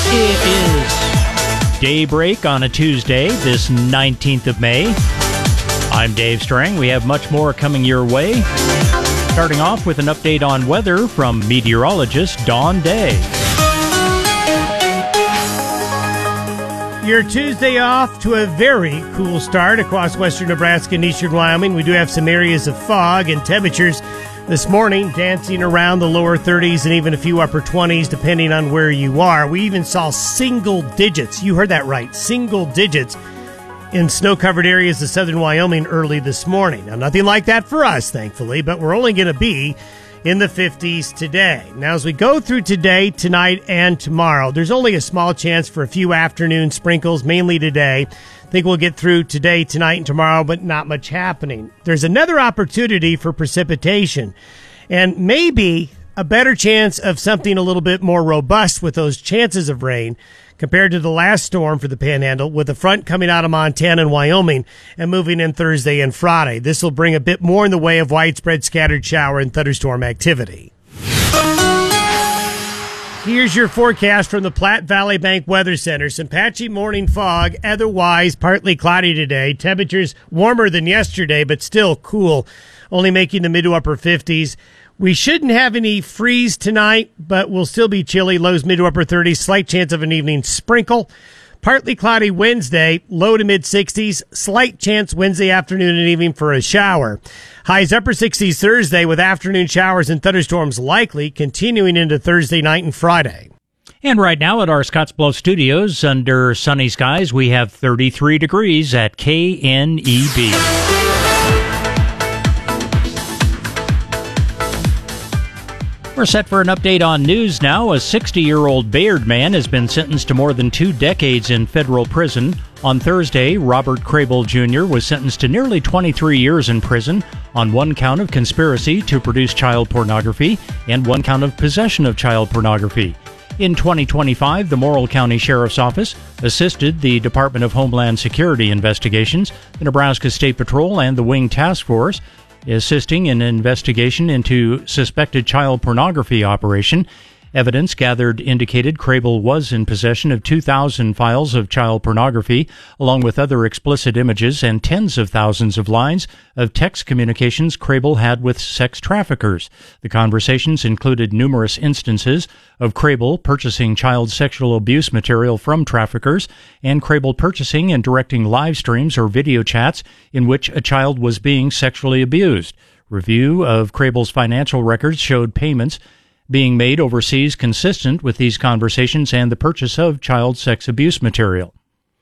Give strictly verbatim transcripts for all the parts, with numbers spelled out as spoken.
It is daybreak on a Tuesday, this nineteenth of May. I'm Dave Strang. We have much more coming your way. Starting off with an update on weather from meteorologist Dawn Day. Your Tuesday off to a very cool start across western Nebraska and eastern Wyoming. We do have some areas of fog and temperatures this morning dancing around the lower thirties and even a few upper twenties depending on where you are. We even saw single digits. You heard that right. Single digits in snow-covered areas of southern Wyoming early this morning. Now, nothing like that for us, thankfully, but we're only going to be in the fifties today. Now, as we go through today, tonight, and tomorrow, there's only a small chance for a few afternoon sprinkles, mainly today. I think we'll get through today, tonight, and tomorrow, but not much happening. There's another opportunity for precipitation, and maybe a better chance of something a little bit more robust with those chances of rain compared to the last storm for the Panhandle, with the front coming out of Montana and Wyoming and moving in Thursday and Friday. This will bring a bit more in the way of widespread scattered shower and thunderstorm activity. Here's your forecast from the Platte Valley Bank Weather Center. Some patchy morning fog, otherwise partly cloudy today. Temperatures warmer than yesterday, but still cool, only making the mid to upper fifties. We shouldn't have any freeze tonight, but we'll still be chilly. Lows mid to upper thirties, slight chance of an evening sprinkle. Partly cloudy Wednesday, low to mid sixties, slight chance Wednesday afternoon and evening for a shower. Highs upper sixties Thursday with afternoon showers and thunderstorms likely continuing into Thursday night and Friday. And right now at our Scottsbluff studios under sunny skies, we have thirty-three degrees at K N E B. We're set for an update on news now. A sixty-year-old Bayard man has been sentenced to more than two decades in federal prison. On Thursday, Robert Crable Junior was sentenced to nearly twenty-three years in prison on one count of conspiracy to produce child pornography and one count of possession of child pornography. In twenty twenty-five, the Morrill County Sheriff's Office assisted the Department of Homeland Security investigations, the Nebraska State Patrol, and the Wing Task Force, assisting in an investigation into suspected child pornography operation. Evidence gathered indicated Crable was in possession of two thousand files of child pornography, along with other explicit images and tens of thousands of lines of text communications Crable had with sex traffickers. The conversations included numerous instances of Crable purchasing child sexual abuse material from traffickers, and Crable purchasing and directing live streams or video chats in which a child was being sexually abused. Review of Crable's financial records showed payments being made overseas consistent with these conversations and the purchase of child sex abuse material.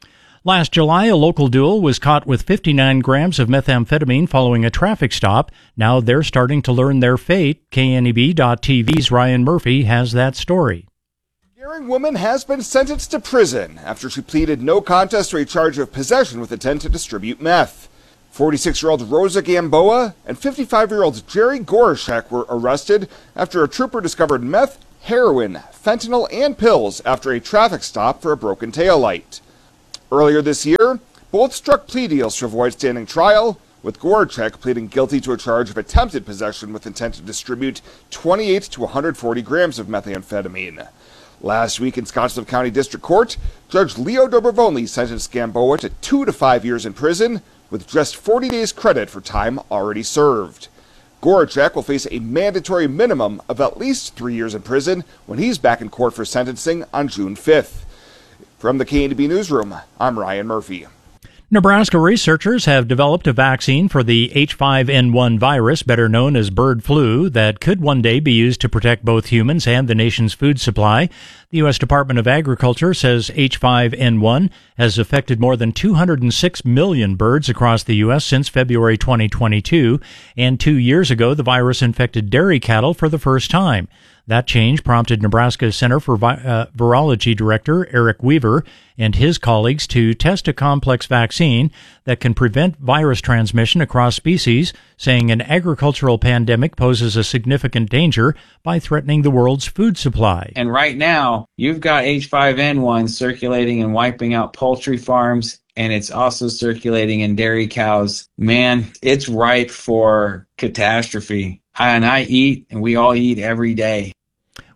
Last July, a local duo was caught with fifty-nine grams of methamphetamine following a traffic stop. Now they're starting to learn their fate. K N E B dot T V's Ryan Murphy has that story. A daring woman has been sentenced to prison after she pleaded no contest to a charge of possession with intent to distribute meth. forty-six-year-old Rosa Gamboa and fifty-five-year-old Jerry Gorashek were arrested after a trooper discovered meth, heroin, fentanyl, and pills after a traffic stop for a broken taillight. Earlier this year, both struck plea deals to avoid standing trial, with Gorashek pleading guilty to a charge of attempted possession with intent to distribute twenty-eight to one hundred forty grams of methamphetamine. Last week in Scottsbluff County District Court, Judge Leo Dobrovony sentenced Gamboa to two to five years in prison, with just forty days credit for time already served. Gorachek will face a mandatory minimum of at least three years in prison when he's back in court for sentencing on June fifth. From the K N E B Newsroom, I'm Ryan Murphy. Nebraska researchers have developed a vaccine for the H five N one virus, better known as bird flu, that could one day be used to protect both humans and the nation's food supply. The U S Department of Agriculture says H five N one has affected more than two hundred six million birds across the U S since February twenty twenty-two, and two years ago the virus infected dairy cattle for the first time. That change prompted Nebraska Center for Vi- uh, Virology Director Eric Weaver and his colleagues to test a complex vaccine that can prevent virus transmission across species, saying an agricultural pandemic poses a significant danger by threatening the world's food supply. And right now, you've got H five N one circulating and wiping out poultry farms, and it's also circulating in dairy cows. Man, it's ripe for catastrophe. And I eat, and we all eat every day.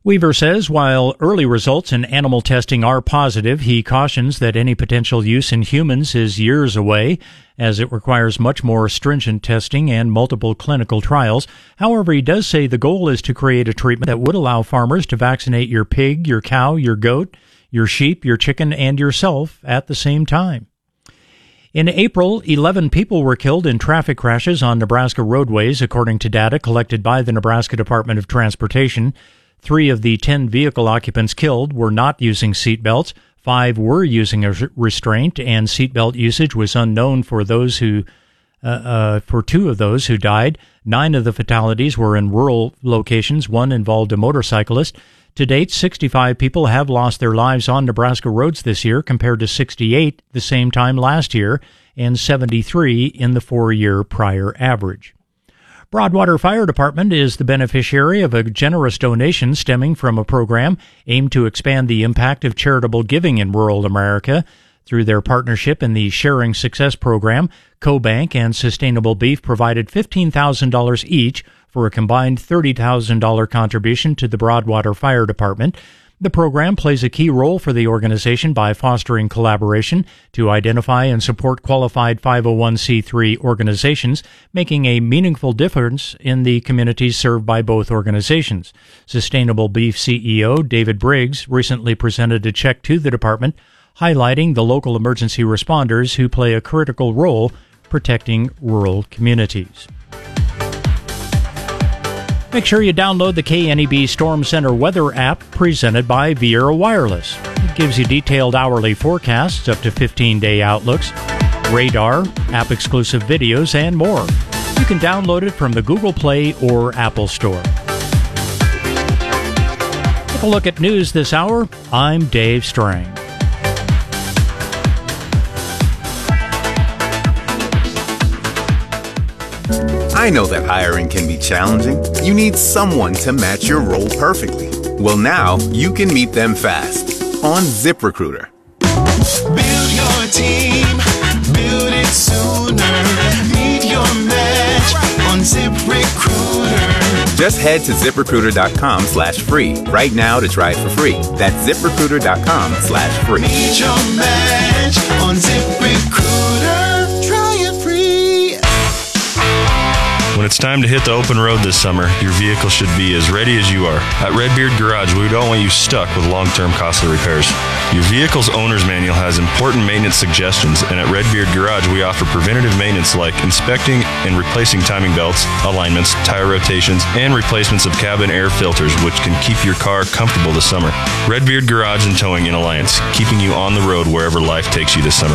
Weaver says while early results in animal testing are positive, he cautions that any potential use in humans is years away, as it requires much more stringent testing and multiple clinical trials. However, he does say the goal is to create a treatment that would allow farmers to vaccinate your pig, your cow, your goat, your sheep, your chicken, and yourself at the same time. In April, eleven people were killed in traffic crashes on Nebraska roadways, according to data collected by the Nebraska Department of Transportation. Three of the ten vehicle occupants killed were not using seatbelts. Five were using a restraint, and seatbelt usage was unknown for those who, uh, uh, for two of those who died. Nine of the fatalities were in rural locations. One involved a motorcyclist. To date, sixty-five people have lost their lives on Nebraska roads this year, compared to sixty-eight the same time last year, and seventy-three in the four-year prior average. Broadwater Fire Department is the beneficiary of a generous donation stemming from a program aimed to expand the impact of charitable giving in rural America. Through their partnership in the Sharing Success program, CoBank and Sustainable Beef provided fifteen thousand dollars each for a combined thirty thousand dollars contribution to the Broadwater Fire Department. The program plays a key role for the organization by fostering collaboration to identify and support qualified five oh one c three organizations, making a meaningful difference in the communities served by both organizations. Sustainable Beef C E O David Briggs recently presented a check to the department, highlighting the local emergency responders who play a critical role protecting rural communities. Make sure you download the K N E B Storm Center weather app presented by Viera Wireless. It gives you detailed hourly forecasts, up to fifteen-day outlooks, radar, app-exclusive videos, and more. You can download it from the Google Play or Apple Store. Take a look at news this hour. I'm Dave Strang. I know that hiring can be challenging. You need someone to match your role perfectly. Well, now you can meet them fast on ZipRecruiter. Build your team, build it sooner. Meet your match on ZipRecruiter. Just head to ZipRecruiter.com slash free right now to try it for free. That's ZipRecruiter.com slash free. Meet your match on ZipRecruiter. Try it free. When it's time to hit the open road this summer, your vehicle should be as ready as you are. At Redbeard Garage, we don't want you stuck with long-term costly repairs. Your vehicle's owner's manual has important maintenance suggestions, and at Redbeard Garage, we offer preventative maintenance like inspecting and replacing timing belts, alignments, tire rotations, and replacements of cabin air filters, which can keep your car comfortable this summer. Redbeard Garage and Towing in Alliance, keeping you on the road wherever life takes you this summer.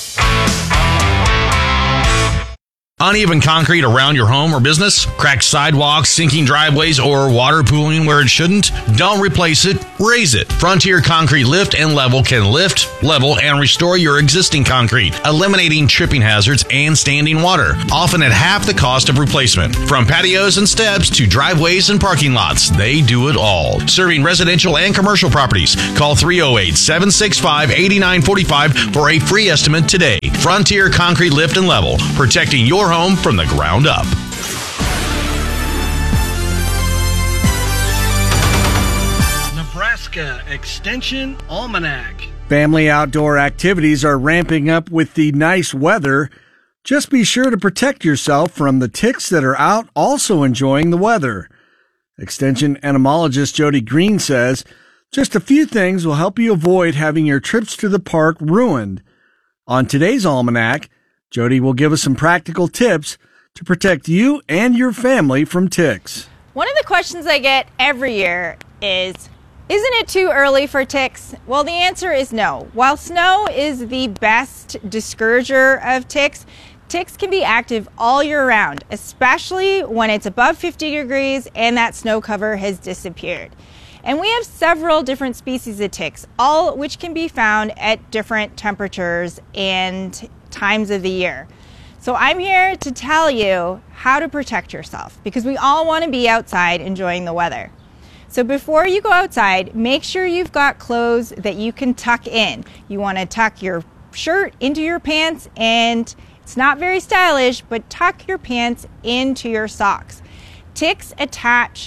Uneven concrete around your home or business? Cracked sidewalks, sinking driveways, or water pooling where it shouldn't? Don't replace it, raise it. Frontier Concrete Lift and Level can lift, level, and restore your existing concrete, eliminating tripping hazards and standing water, often at half the cost of replacement. From patios and steps to driveways and parking lots, they do it all. Serving residential and commercial properties. Call three oh eight, seven six five, eight nine four five for a free estimate today. Frontier Concrete Lift and Level, protecting your home from the ground up. Nebraska Extension Almanac. Family outdoor activities are ramping up with the nice weather. Just be sure to protect yourself from the ticks that are out also enjoying the weather. Extension entomologist Jody Green says just a few things will help you avoid having your trips to the park ruined. On today's Almanac, Jody will give us some practical tips to protect you and your family from ticks. One of the questions I get every year is, isn't it too early for ticks? Well, the answer is no. While snow is the best discourager of ticks, ticks can be active all year round, especially when it's above fifty degrees and that snow cover has disappeared. And we have several different species of ticks, all which can be found at different temperatures and times of the year. So I'm here to tell you how to protect yourself, because we all want to be outside enjoying the weather. So before you go outside, make sure you've got clothes that you can tuck in. You want to tuck your shirt into your pants, and it's not very stylish, but tuck your pants into your socks. Ticks attach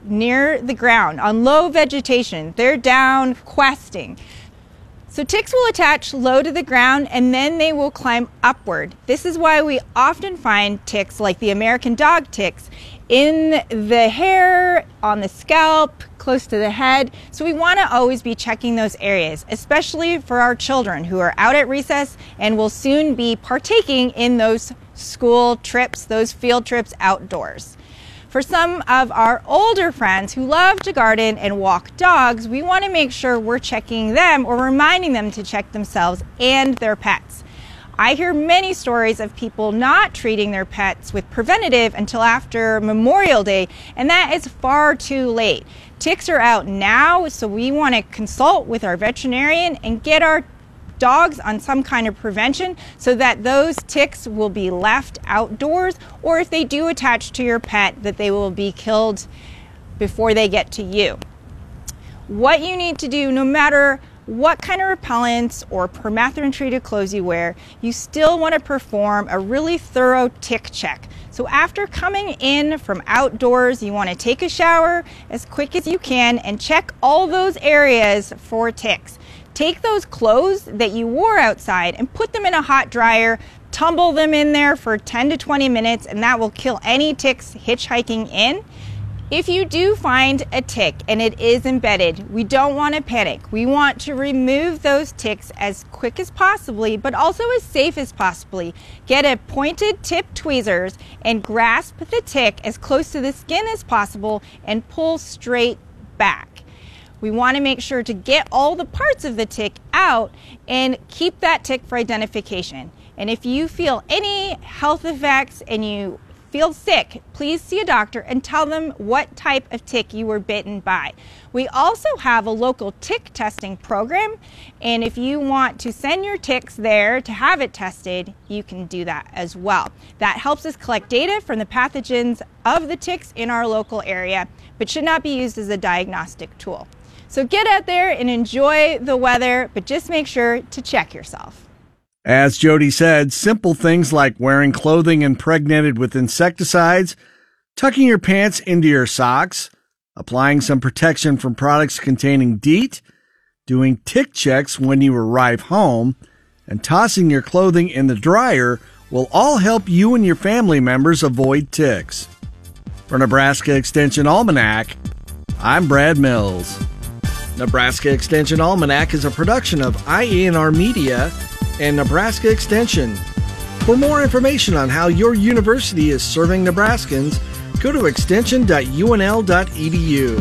near the ground, on low vegetation. They're down questing. So ticks will attach low to the ground and then they will climb upward. This is why we often find ticks like the American dog ticks in the hair, on the scalp, close to the head. So we want to always be checking those areas, especially for our children who are out at recess and will soon be partaking in those school trips, those field trips outdoors. For some of our older friends who love to garden and walk dogs, we want to make sure we're checking them or reminding them to check themselves and their pets. I hear many stories of people not treating their pets with preventative until after Memorial Day, and that is far too late. Ticks are out now, so we want to consult with our veterinarian and get our dogs on some kind of prevention so that those ticks will be left outdoors, or if they do attach to your pet, that they will be killed before they get to you. What you need to do, no matter what kind of repellents or permethrin treated clothes you wear, you still want to perform a really thorough tick check. So after coming in from outdoors, you want to take a shower as quick as you can and check all those areas for ticks. Take those clothes that you wore outside and put them in a hot dryer, tumble them in there for ten to twenty minutes, and that will kill any ticks hitchhiking in. If you do find a tick and it is embedded, we don't want to panic. We want to remove those ticks as quick as possibly, but also as safe as possibly. Get a pointed tip tweezers and grasp the tick as close to the skin as possible and pull straight back. We want to make sure to get all the parts of the tick out and keep that tick for identification. And if you feel any health effects and you feel sick, please see a doctor and tell them what type of tick you were bitten by. We also have a local tick testing program, and if you want to send your ticks there to have it tested, you can do that as well. That helps us collect data from the pathogens of the ticks in our local area, but should not be used as a diagnostic tool. So get out there and enjoy the weather, but just make sure to check yourself. As Jody said, simple things like wearing clothing impregnated with insecticides, tucking your pants into your socks, applying some protection from products containing DEET, doing tick checks when you arrive home, and tossing your clothing in the dryer will all help you and your family members avoid ticks. For Nebraska Extension Almanac, I'm Brad Mills. Nebraska Extension Almanac is a production of I E N R Media and Nebraska Extension. For more information on how your university is serving Nebraskans, go to extension dot U N L dot E D U.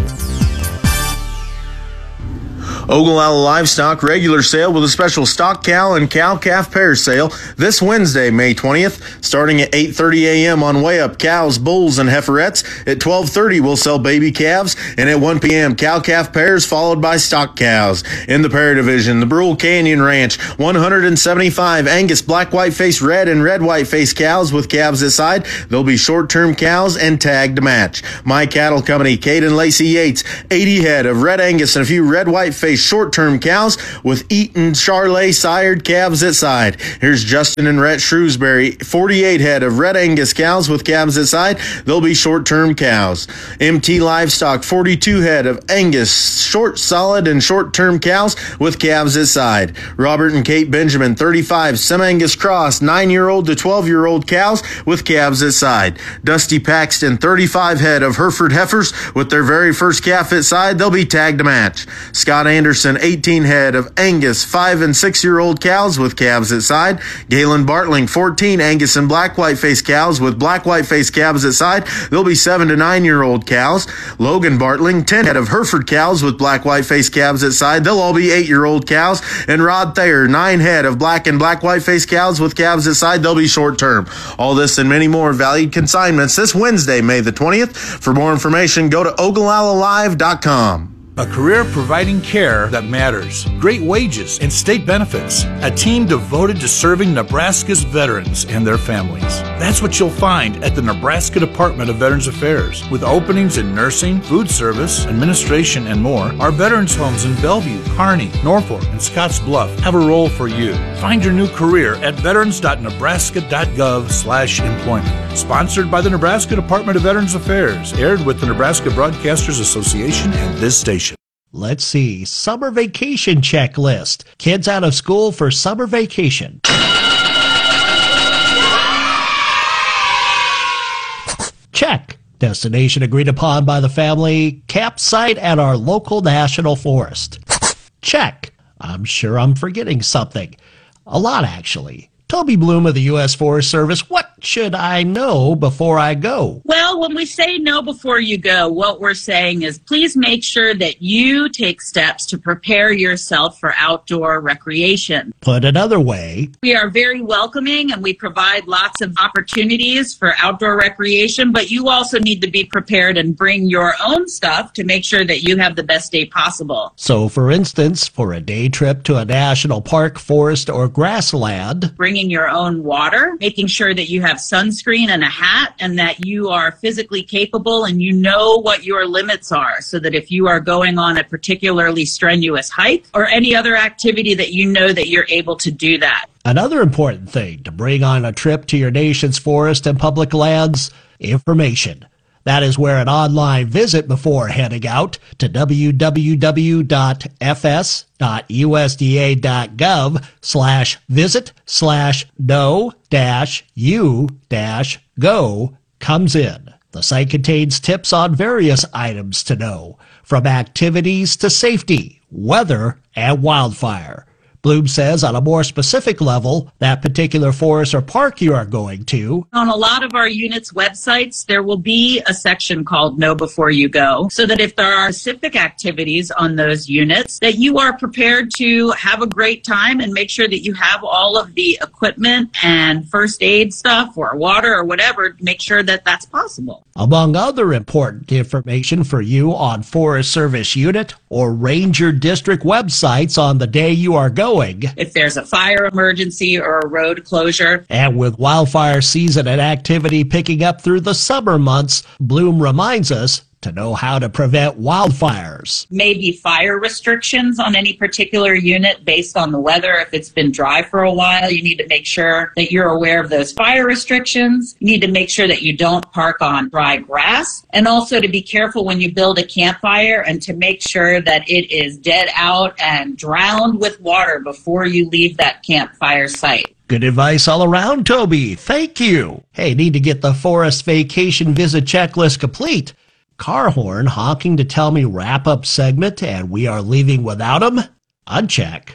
Ogallala Livestock regular sale with a special stock cow and cow-calf pair sale this Wednesday, May twentieth, starting at eight thirty a.m. on Way Up Cows, Bulls, and Heiferettes. At twelve thirty, we'll sell baby calves, and at one p.m., cow-calf pairs followed by stock cows. In the pair division, the Brule Canyon Ranch, one hundred seventy-five Angus black-white-faced red and red-white-faced cows with calves this side. They'll be short-term cows and tagged to match. My Cattle Company, Kate and Lacey Yates, eighty head of red Angus and a few red-white-faced short-term cows with Eaton Charlet sired calves at side. Here's Justin and Rhett Shrewsbury, forty-eight head of red Angus cows with calves at side. They'll be short-term cows. M T Livestock, forty-two head of Angus short, solid, and short-term cows with calves at side. Robert and Kate Benjamin, thirty-five Sem-Angus Cross, nine-year-old to twelve-year-old cows with calves at side. Dusty Paxton, thirty-five head of Hereford heifers with their very first calf at side. They'll be tagged to match. Scott Anderson, eighteen head of Angus five and six-year-old cows with calves at side. Galen Bartling, fourteen Angus and black white-faced cows with black white-faced calves at side. They'll be seven to nine-year-old cows. Logan Bartling, ten head of Hereford cows with black white-faced calves at side. They'll all be eight-year-old cows. And Rod Thayer, nine head of black and black white-faced cows with calves at side. They'll be short-term. All this and many more valued consignments this Wednesday, May the twentieth. For more information, go to Ogallala Live dot com. A career providing care that matters, great wages, and state benefits. A team devoted to serving Nebraska's veterans and their families. That's what you'll find at the Nebraska Department of Veterans Affairs. With openings in nursing, food service, administration, and more, our veterans homes in Bellevue, Kearney, Norfolk, and Scotts Bluff have a role for you. Find your new career at veterans dot nebraska dot gov slash employment. Sponsored by the Nebraska Department of Veterans Affairs. Aired with the Nebraska Broadcasters Association and this station. Let's see. Summer vacation checklist. Kids out of school for summer vacation. Check. Destination agreed upon by the family. Campsite at our local national forest. Check. I'm sure I'm forgetting something. A lot, actually. Toby Bloom of the U S Forest Service, what should I know before I go? Well, when we say know before you go, what we're saying is please make sure that you take steps to prepare yourself for outdoor recreation. Put another way, we are very welcoming and we provide lots of opportunities for outdoor recreation, but you also need to be prepared and bring your own stuff to make sure that you have the best day possible. So, for instance, for a day trip to a national park, forest, or grassland, bringing your own water, making sure that you have sunscreen and a hat and that you are physically capable and you know what your limits are so that if you are going on a particularly strenuous hike or any other activity that you know that you're able to do that. Another important thing to bring on a trip to your nation's forest and public lands, information. That is where an online visit before heading out to w w w dot f s dot u s d a dot gov slash visit slash know dash u dash go comes in. The site contains tips on various items to know, from activities to safety, weather, and wildfire. Bloom says on a more specific level, that particular forest or park you are going to. On a lot of our units' websites, there will be a section called Know Before You Go, so that if there are specific activities on those units, that you are prepared to have a great time and make sure that you have all of the equipment and first aid stuff or water or whatever to make sure that that's possible. Among other important information for you on Forest Service unit or Ranger District websites on the day you are going. If there's a fire emergency or a road closure. And with wildfire season and activity picking up through the summer months, Bloom reminds us to know how to prevent wildfires. Maybe fire restrictions on any particular unit based on the weather. If it's been dry for a while, you need to make sure that you're aware of those fire restrictions. You need to make sure that you don't park on dry grass, and also to be careful when you build a campfire and to make sure that it is dead out and drowned with water before you leave that campfire site. Good advice all around, Toby. Thank you. Hey, need to get the forest vacation visit checklist complete. Car horn honking to tell me wrap-up segment and we are leaving without him? Uncheck.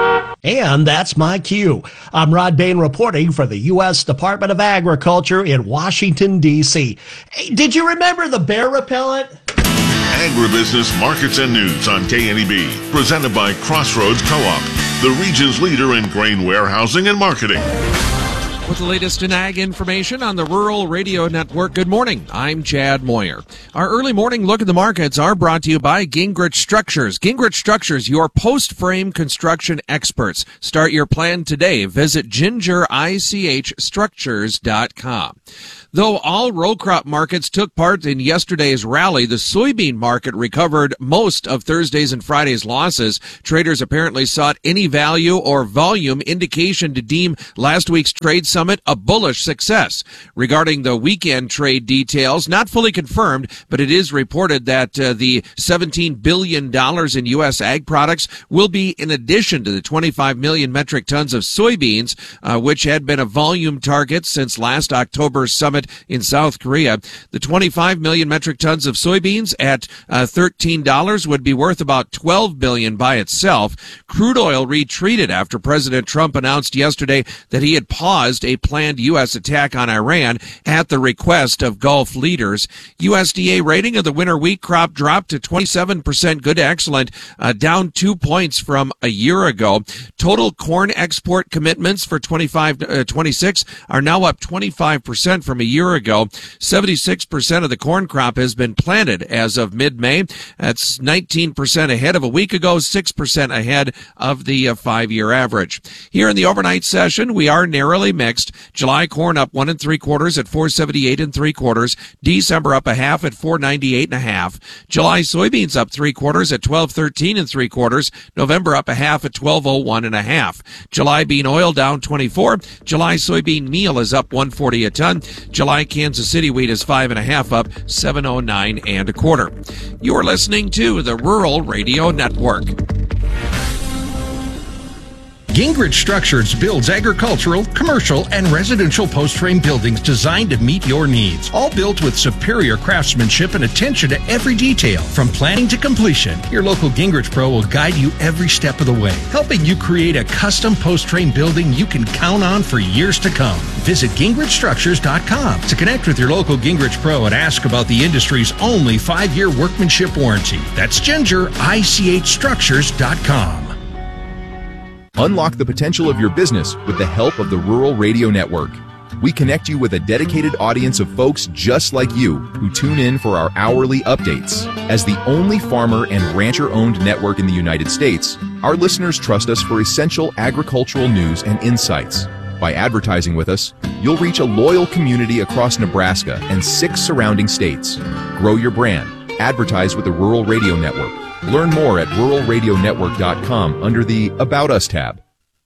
And that's my cue. I'm Rod Bain reporting for the U S Department of Agriculture in Washington, D C Hey, did you remember the bear repellent? Agribusiness Markets and News on K N E B. Presented by Crossroads Co-op, the region's leader in grain warehousing and marketing. With the latest in ag information on the Rural Radio Network, good morning. I'm Chad Moyer. Our early morning look at the markets are brought to you by Gingrich Structures. Gingrich Structures, your post-frame construction experts. Start your plan today. Visit ginger ich structures dot com. Though all row crop markets took part in yesterday's rally, the soybean market recovered most of Thursday's and Friday's losses. Traders apparently sought any value or volume indication to deem last week's trade summit a bullish success. Regarding the weekend trade details, not fully confirmed, but it is reported that uh, the seventeen billion dollars in U S ag products will be in addition to the twenty-five million metric tons of soybeans, uh, which had been a volume target since last October's summit in South Korea. The twenty-five million metric tons of soybeans at uh, thirteen dollars would be worth about twelve billion dollars by itself. Crude oil retreated after President Trump announced yesterday that he had paused a planned U S attack on Iran at the request of Gulf leaders. U S D A rating of the winter wheat crop dropped to twenty-seven percent good to excellent, uh, down two points from a year ago. Total corn export commitments for twenty-five, uh, twenty-six are now up twenty-five percent from a year ago. seventy-six percent of the corn crop has been planted as of mid-May. That's nineteen percent ahead of a week ago, six percent ahead of the uh, five-year average. Here in the overnight session, we are narrowly mixed. July corn up one and three quarters at four seventy-eight and three quarters. December up a half at four ninety-eight and a half. July soybeans up three quarters at twelve thirteen and three quarters. November up a half at twelve oh one and a half. July bean oil down twenty-four. July soybean meal is up one forty a ton. July Kansas City wheat is five and a half up seven oh nine and a quarter. You're listening to the Rural Radio Network. Gingrich Structures builds agricultural, commercial, and residential post-frame buildings designed to meet your needs. All built with superior craftsmanship and attention to every detail. From planning to completion, your local Gingrich Pro will guide you every step of the way, helping you create a custom post-frame building you can count on for years to come. Visit Gingrich Structures dot com to connect with your local Gingrich Pro and ask about the industry's only five-year workmanship warranty. That's Ginger I C H Structures dot com. Unlock the potential of your business with the help of the Rural Radio Network. We connect you with a dedicated audience of folks just like you who tune in for our hourly updates. As the only farmer and rancher-owned network in the United States, our listeners trust us for essential agricultural news and insights. By advertising with us, you'll reach a loyal community across Nebraska and six surrounding states. Grow your brand. Advertise with the Rural Radio Network. Learn more at rural radio network dot com under the About Us tab.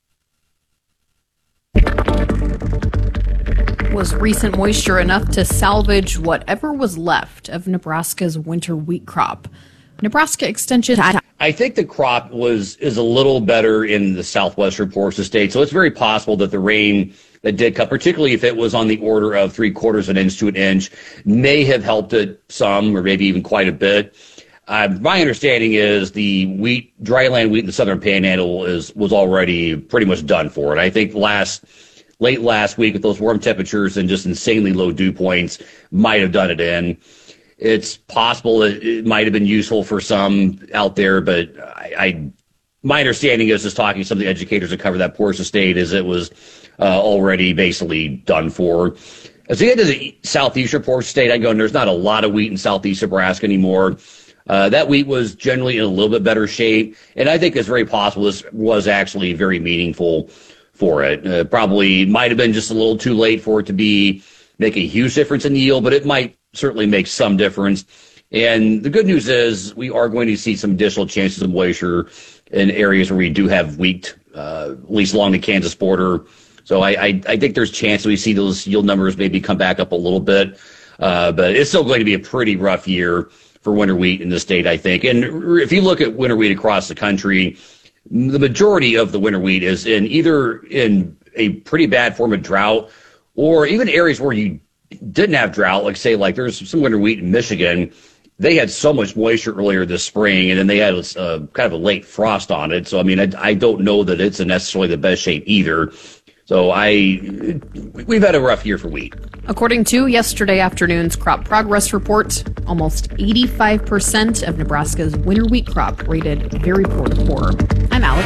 Was recent moisture enough to salvage whatever was left of Nebraska's winter wheat crop? Nebraska Extension. I think the crop was is a little better in the southwestern portions of the state, so it's very possible that the rain that did cut, particularly if it was on the order of three quarters of an inch to an inch, may have helped it some, or maybe even quite a bit. Uh, my understanding is the wheat, dryland wheat in the southern panhandle is was already pretty much done for it. I think last late last week with those warm temperatures and just insanely low dew points might have done it in. It's possible that it might have been useful for some out there, but I, I my understanding is just talking to some of the educators that cover that portion of the state is it was uh, already basically done for. As we get to the southeastern portion of the state, I go, and there's not a lot of wheat in southeast Nebraska anymore. Uh, that wheat was generally in a little bit better shape, and I think it's very possible this was actually very meaningful for it. Uh, probably might have been just a little too late for it to be make a huge difference in yield, but it might certainly make some difference. And the good news is we are going to see some additional chances of moisture in areas where we do have wheat, uh, at least along the Kansas border. So I, I, I think there's chance that we see those yield numbers maybe come back up a little bit, uh, but it's still going to be a pretty rough year for winter wheat in the state, I think. And if you look at winter wheat across the country, the majority of the winter wheat is in either in a pretty bad form of drought or even areas where you didn't have drought, like say, like there's some winter wheat in Michigan. They had so much moisture earlier this spring, and then they had a, kind of a late frost on it. So, I mean, I, I don't know that it's in necessarily the best shape either. So I, we've had a rough year for wheat. According to yesterday afternoon's crop progress report, almost eighty-five percent of Nebraska's winter wheat crop rated very poor to poor. I'm Alex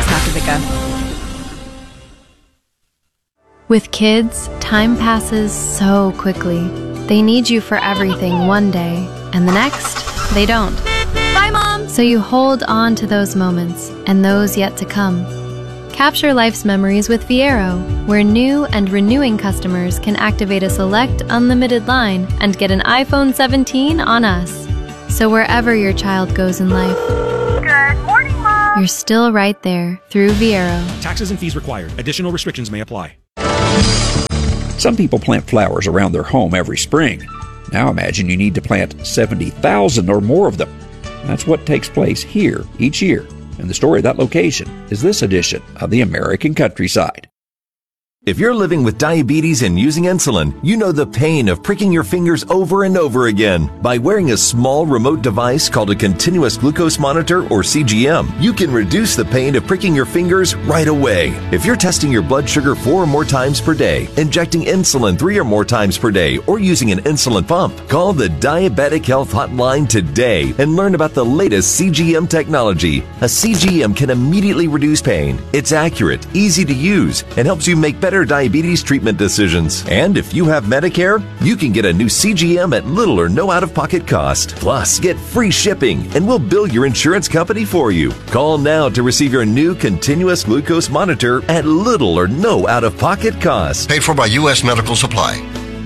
Makovica. With kids, time passes so quickly. They need you for everything one day, and the next, they don't. Bye, Mom! So you hold on to those moments and those yet to come. Capture life's memories with Viero, where new and renewing customers can activate a select unlimited line and get an iPhone seventeen on us. So wherever your child goes in life, Good morning, Mom! You're still right there through Viero. Taxes and fees required. Additional restrictions may apply. Some people plant flowers around their home every spring. Now imagine you need to plant seventy thousand or more of them. That's what takes place here each year. And the story of that location is this edition of the American Countryside. If you're living with diabetes and using insulin, you know the pain of pricking your fingers over and over again. By wearing a small remote device called a continuous glucose monitor, or C G M, you can reduce the pain of pricking your fingers right away. If you're testing your blood sugar four or more times per day, injecting insulin three or more times per day, or using an insulin pump, call the Diabetic Health Hotline today and learn about the latest C G M technology. A C G M can immediately reduce pain. It's accurate, easy to use, and helps you make better better diabetes treatment decisions. And if you have Medicare, you can get a new C G M at little or no out-of-pocket cost. Plus, get free shipping, and we'll bill your insurance company for you. Call now to receive your new continuous glucose monitor at little or no out-of-pocket cost. Paid for by U S Medical Supply.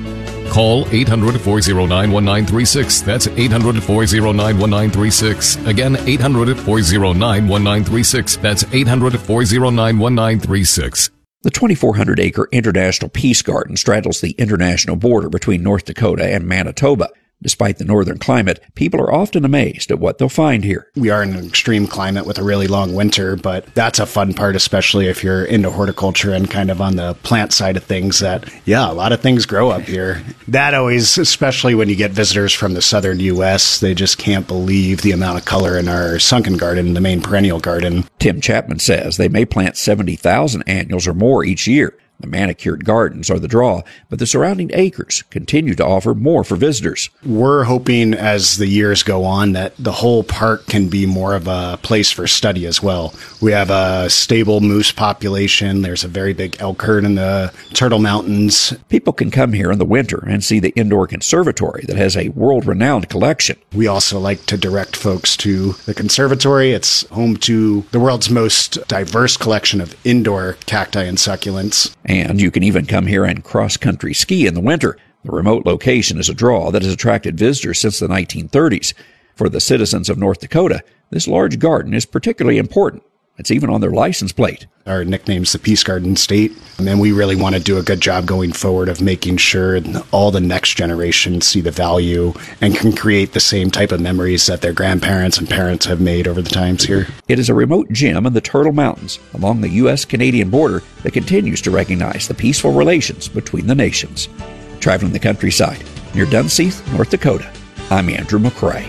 Call eight hundred, four oh nine, one nine three six. That's eight hundred, four oh nine, one nine three six. Again, eight hundred, four oh nine, one nine three six. That's eight hundred, four oh nine, one nine three six. The twenty-four hundred acre International Peace Garden straddles the international border between North Dakota and Manitoba. Despite the northern climate, people are often amazed at what they'll find here. We are in an extreme climate with a really long winter, but that's a fun part, especially if you're into horticulture and kind of on the plant side of things, that, yeah, a lot of things grow up here. That always, especially when you get visitors from the southern U S, they just can't believe the amount of color in our sunken garden, the main perennial garden. Tim Chapman says they may plant seventy thousand annuals or more each year. The manicured gardens are the draw, but the surrounding acres continue to offer more for visitors. We're hoping as the years go on that the whole park can be more of a place for study as well. We have a stable moose population. There's a very big elk herd in the Turtle Mountains. People can come here in the winter and see the indoor conservatory that has a world-renowned collection. We also like to direct folks to the conservatory. It's home to the world's most diverse collection of indoor cacti and succulents. And you can even come here and cross-country ski in the winter. The remote location is a draw that has attracted visitors since the nineteen thirties. For the citizens of North Dakota, this large garden is particularly important. It's even on their license plate. Our nickname's the Peace Garden State, and we really want to do a good job going forward of making sure all the next generation see the value and can create the same type of memories that their grandparents and parents have made over the times here. It is a remote gem in the Turtle Mountains along the U S Canadian border that continues to recognize the peaceful relations between the nations. Traveling the countryside near Dunseith, North Dakota, I'm Andrew McCrae.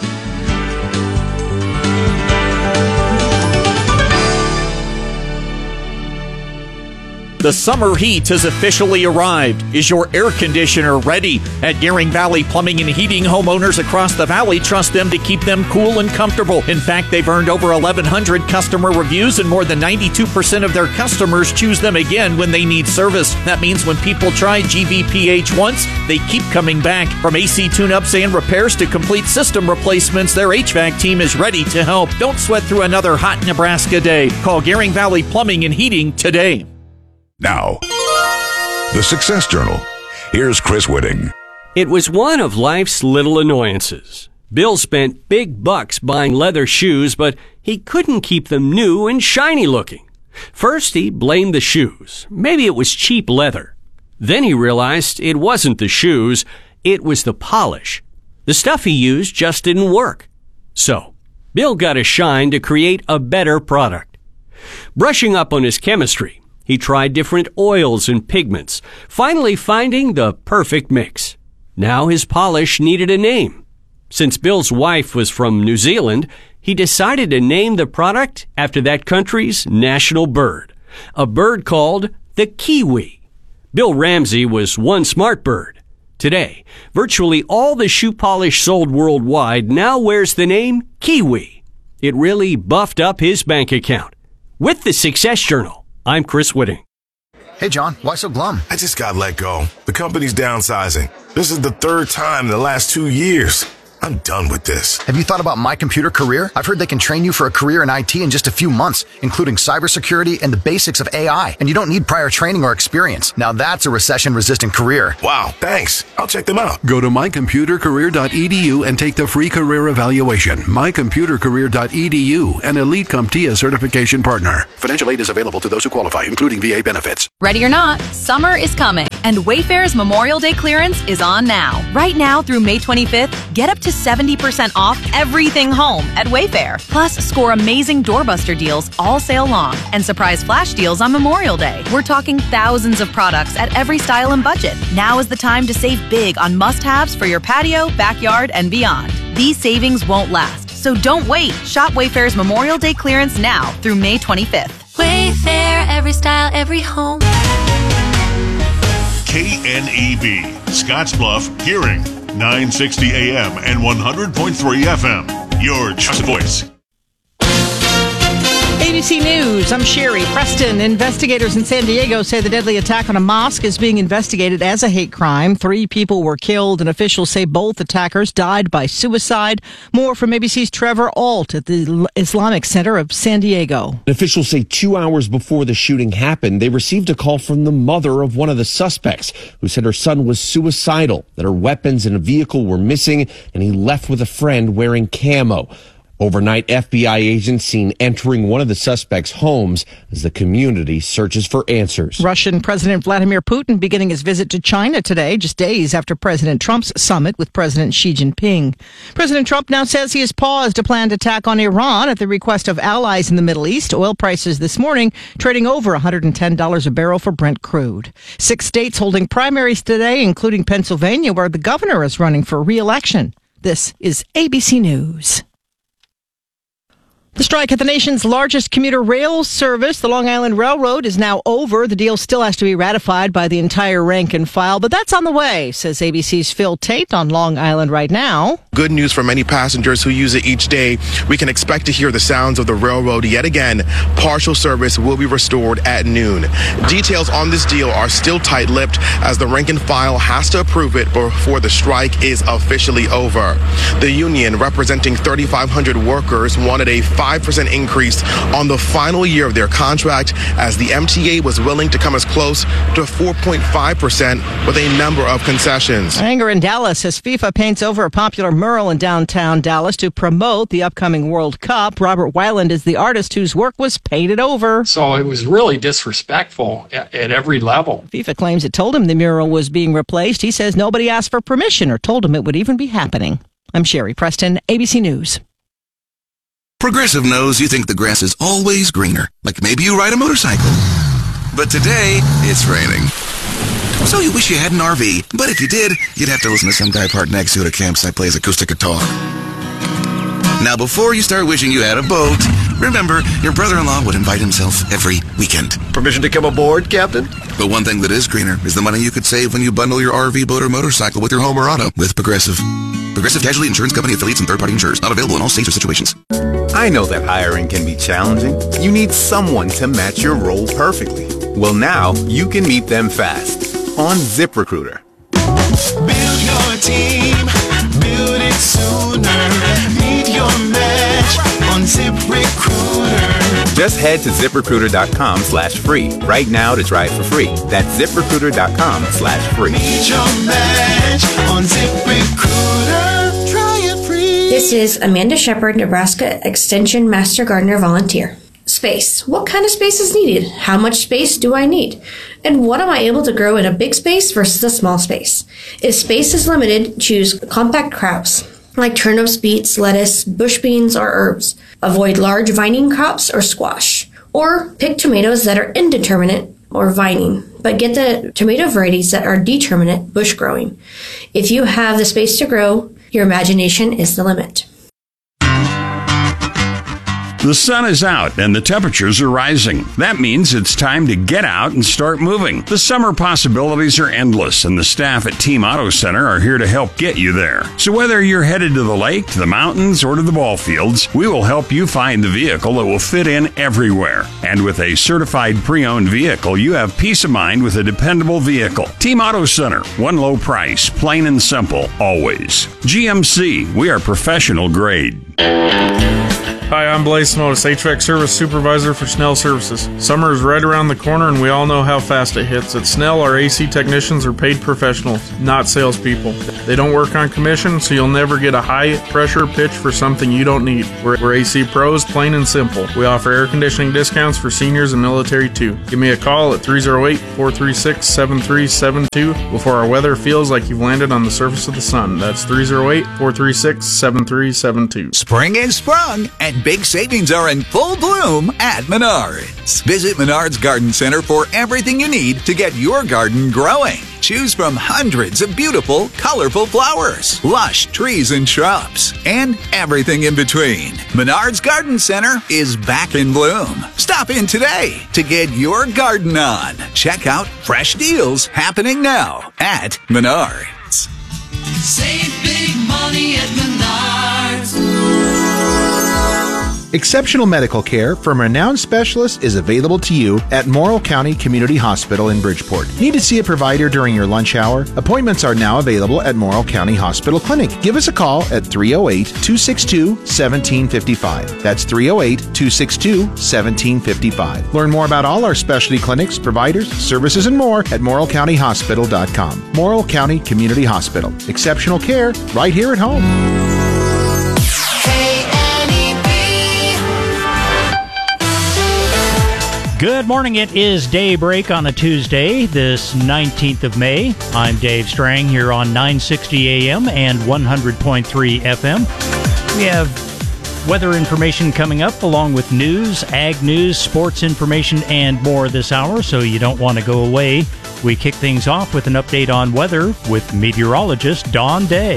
The summer heat has officially arrived. Is your air conditioner ready? At Gehring Valley Plumbing and Heating, homeowners across the valley trust them to keep them cool and comfortable. In fact, they've earned over eleven hundred customer reviews, and more than ninety-two percent of their customers choose them again when they need service. That means when people try G V P H once, they keep coming back. From A C tune-ups and repairs to complete system replacements, their H V A C team is ready to help. Don't sweat through another hot Nebraska day. Call Gehring Valley Plumbing and Heating today. Now, the Success Journal. Here's Chris Whitting. It was one of life's little annoyances. Bill spent big bucks buying leather shoes, but he couldn't keep them new and shiny looking. First, he blamed the shoes. Maybe it was cheap leather. Then he realized it wasn't the shoes, it was the polish. The stuff he used just didn't work. So, Bill got a shine to create a better product. Brushing up on his chemistry, he tried different oils and pigments, finally finding the perfect mix. Now his polish needed a name. Since Bill's wife was from New Zealand, he decided to name the product after that country's national bird, a bird called the kiwi. Bill Ramsey was one smart bird. Today, virtually all the shoe polish sold worldwide now wears the name Kiwi. It really buffed up his bank account. With the Success Journal, I'm Chris Whitting. Hey, John, why so glum? I just got let go. The company's downsizing. This is the third time in the last two years. I'm done with this. Have you thought about My Computer Career? I've heard they can train you for a career in I T in just a few months, including cybersecurity and the basics of A I. And you don't need prior training or experience. Now that's a recession-resistant career. Wow, thanks. I'll check them out. Go to my computer career dot e d u and take the free career evaluation. my computer career dot e d u, an Elite CompTIA certification partner. Financial aid is available to those who qualify, including V A benefits. Ready or not, summer is coming, and Wayfair's Memorial Day clearance is on now. Right now through May twenty-fifth, get up to seventy percent off everything home at Wayfair. Plus, score amazing doorbuster deals all sale long and surprise flash deals on Memorial Day. We're talking thousands of products at every style and budget. Now is the time to save big on must-haves for your patio, backyard, and beyond. These savings won't last, so don't wait. Shop Wayfair's Memorial Day clearance now through May twenty-fifth. Wayfair, every style, every home. K N E B, Scottsbluff, Gehring, nine sixty A M and one hundred point three F M. Your trusted voice. A B C News, I'm Sherry Preston. Investigators in San Diego say the deadly attack on a mosque is being investigated as a hate crime. Three people were killed, and officials say both attackers died by suicide. More from A B C's Trevor Alt at the Islamic Center of San Diego. Officials say two hours before the shooting happened, they received a call from the mother of one of the suspects, who said her son was suicidal, that her weapons and a vehicle were missing, and he left with a friend wearing camo. Overnight, F B I agents seen entering one of the suspects' homes as the community searches for answers. Russian President Vladimir Putin beginning his visit to China today, just days after President Trump's summit with President Xi Jinping. President Trump now says he has paused a planned attack on Iran at the request of allies in the Middle East. Oil prices this morning trading over one hundred ten dollars a barrel for Brent crude. Six states holding primaries today, including Pennsylvania, where the governor is running for re-election. This is A B C News. The strike at the nation's largest commuter rail service, the Long Island Railroad, is now over. The deal still has to be ratified by the entire rank and file, but that's on the way, says A B C's Phil Tate on Long Island right now. Good news for many passengers who use it each day. We can expect to hear the sounds of the railroad yet again. Partial service will be restored at noon. Details on this deal are still tight-lipped as the rank and file has to approve it before the strike is officially over. The union, representing thirty-five hundred workers, wanted a five percent increase on the final year of their contract, as the M T A was willing to come as close to four point five percent with a number of concessions. Anger in Dallas as FIFA paints over a popular mural in downtown Dallas to promote the upcoming World Cup. Robert Weiland is the artist whose work was painted over. So it was really disrespectful at, at every level. FIFA claims it told him the mural was being replaced. He says nobody asked for permission or told him it would even be happening. I'm Sherry Preston, A B C News. Progressive knows you think the grass is always greener, like maybe you ride a motorcycle. But today, it's raining. So you wish you had an R V, but if you did, you'd have to listen to some guy parked next to you at a campsite plays acoustic guitar. Now, before you start wishing you had a boat, remember, your brother-in-law would invite himself every weekend. Permission to come aboard, Captain? But one thing that is greener is the money you could save when you bundle your R V, boat, or motorcycle with your home or auto with Progressive. Progressive Casualty Insurance Company affiliates and third-party insurers. Not available in all states or situations. I know that hiring can be challenging. You need someone to match your role perfectly. Well, now you can meet them fast on ZipRecruiter. Build your team, build it sooner. Meet your match on ZipRecruiter. Just head to ZipRecruiter.com slash free right now to try it for free. That's ZipRecruiter.com slash free. Meet your match on ZipRecruiter. Try it free. This is Amanda Shepard, Nebraska Extension Master Gardener Volunteer. Space. What kind of space is needed? How much space do I need? And what am I able to grow in a big space versus a small space? If space is limited, choose compact crops like turnips, beets, lettuce, bush beans, or herbs. Avoid large vining crops or squash. Or pick tomatoes that are indeterminate or vining, but get the tomato varieties that are determinate bush growing. If you have the space to grow, your imagination is the limit. The sun is out and the temperatures are rising. That means it's time to get out and start moving. The summer possibilities are endless, and the staff at Team Auto Center are here to help get you there. So whether you're headed to the lake, to the mountains, or to the ball fields, we will help you find the vehicle that will fit in everywhere. And with a certified pre-owned vehicle, you have peace of mind with a dependable vehicle. Team Auto Center, one low price, plain and simple, always. G M C, we are professional grade. Hi, I'm Blaze Smotis, H V A C Service Supervisor for Snell Services. Summer is right around the corner and we all know how fast it hits. At Snell, our A C technicians are paid professionals, not salespeople. They don't work on commission, so you'll never get a high-pressure pitch for something you don't need. We're, we're A C pros, plain and simple. We offer air conditioning discounts for seniors and military too. Give me a call at three oh eight, four three six, seven three seven two before our weather feels like you've landed on the surface of the sun. That's three oh eight, four three six, seven three seven two. Spring is sprung, and big savings are in full bloom at Menards. Visit Menards Garden Center for everything you need to get your garden growing. Choose from hundreds of beautiful, colorful flowers, lush trees and shrubs, and everything in between. Menards Garden Center is back in bloom. Stop in today to get your garden on. Check out fresh deals happening now at Menards. Save big money at Menards. Exceptional medical care from renowned specialists is available to you at Morrill County Community Hospital in Bridgeport. Need to see a provider during your lunch hour? Appointments are now available at Morrill County Hospital Clinic. Give us a call at three oh eight, two six two, one seven five five. That's three oh eight, two six two, one seven five five. Learn more about all our specialty clinics, providers, services, and more at morrill county hospital dot com. Morrill County Community Hospital. Exceptional care right here at home. Good morning. It is daybreak on a Tuesday, this nineteenth of May. I'm Dave Strang here on nine sixty A M and one hundred point three F M. We have weather information coming up along with news, ag news, sports information, and more this hour, so you don't want to go away. We kick things off with an update on weather with meteorologist Dawn Day.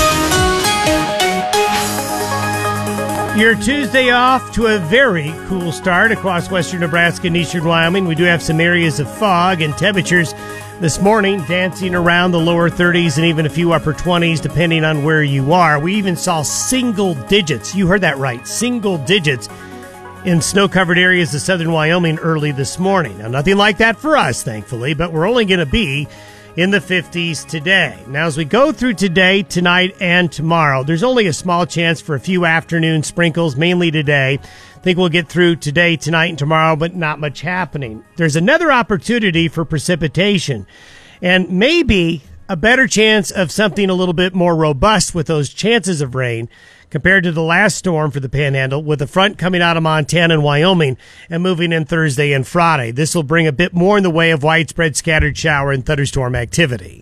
Your Tuesday off to a very cool start across western Nebraska and eastern Wyoming. We do have some areas of fog and temperatures this morning dancing around the lower thirties and even a few upper twenties depending on where you are. We even saw single digits. You heard that right. Single digits in snow-covered areas of southern Wyoming early this morning. Now, nothing like that for us, thankfully, but we're only going to be in the fifties today. Now, as we go through today, tonight, and tomorrow, there's only a small chance for a few afternoon sprinkles, mainly today. I think we'll get through today, tonight, and tomorrow, but not much happening. There's another opportunity for precipitation, and maybe a better chance of something a little bit more robust with those chances of rain compared to the last storm for the Panhandle, with the front coming out of Montana and Wyoming and moving in Thursday and Friday. This will bring a bit more in the way of widespread scattered shower and thunderstorm activity.